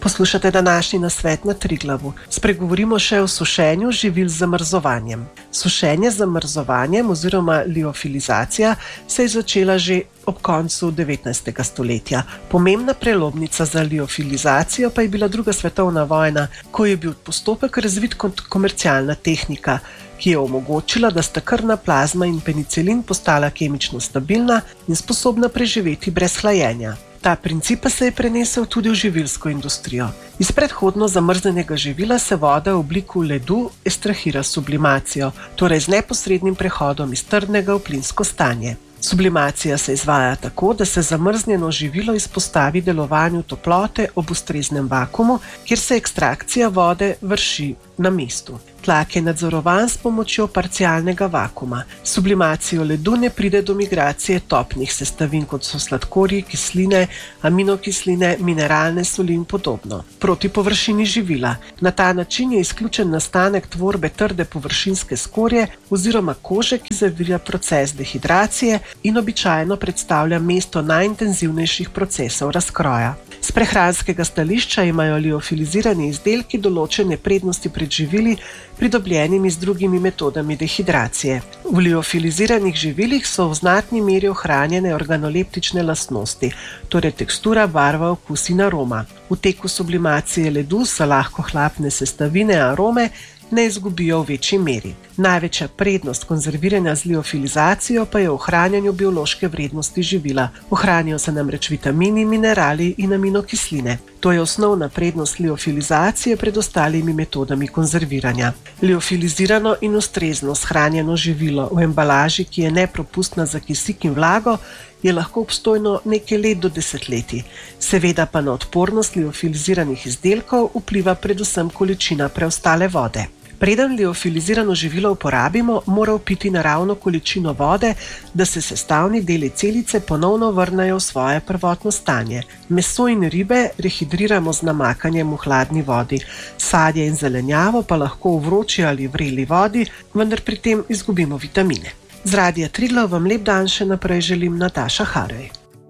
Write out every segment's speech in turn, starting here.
Poslušate današnji nasvet na Triglavu. Spregovorimo še o sušenju živil z zamrzovanjem. Sušenje z zamrzovanjem oziroma liofilizacija se je začela že ob koncu 19. stoletja. Pomembna prelomnica za liofilizacijo pa je bila druga svetovna vojna, ko je bil postopek razvit kot komercialna tehnika, ki je omogočila, da sta krvna plazma in penicilin postala kemično stabilna in sposobna preživeti brez hlajenja. Ta princip pa se je prenesel tudi v živilsko industrijo. Iz predhodno zamrznjenega živila se voda v obliku ledu ekstrahira s sublimacijo, torej z neposrednim prehodom iz trdnega v plinsko stanje. Sublimacija se izvaja tako, da se zamrznjeno živilo izpostavi delovanju toplote ob ustreznem vakuumu, kjer se ekstrakcija vode vrši na mestu. Tlak je nadzorovan s pomočjo parcialnega vakuuma. S sublimacijo ledu ne pride do migracije topnih sestavin, kot so sladkorji, kisline, aminokisline, mineralne soli in podobno, proti površini živila. Na ta način je izključen nastanek tvorbe trde površinske skorje oziroma kože, ki zavira proces dehidracije in običajno predstavlja mesto najintenzivnejših procesov razkroja. Z prehranskega stališča imajo liofilizirani izdelki določene prednosti pred živili, pridobljenimi z drugimi metodami dehidracije. V liofiliziranih živilih so v znatni meri ohranjene organoleptične lastnosti, torej tekstura, barva, okus in aroma. V teku sublimacije ledu se lahko hlapne sestavine arome ne izgubijo v večji meri. Največja prednost konzerviranja z liofilizacijo pa je v ohranjanju biološke vrednosti živila. Ohranijo se namreč vitamini, minerali in aminokisline. To je osnovna prednost liofilizacije pred ostalimi metodami konzerviranja. Liofilizirano in ustrezno shranjeno živilo v embalaži, ki je nepropustna za kisik in vlago, je lahko obstojno nekaj let do desetletij. Seveda pa na odpornost liofiliziranih izdelkov vpliva predvsem količina preostale vode. Preden liofilizirano živilo uporabimo, mora vpiti naravno količino vode, da se sestavni deli celice ponovno vrnejo v svoje prvotno stanje. Meso in ribe rehidriramo z namakanjem v hladni vodi. Sadje in zelenjavo pa lahko v vroči ali vreli vodi, vendar pri tem izgubimo vitamine. Z Radia Triglav vam lep dan še naprej želim Nataša Haraj.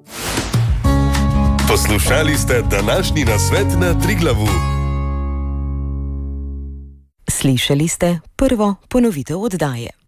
Poslušali ste današnji nasvet na Triglavu. Slišali ste prvo ponovitev oddaje.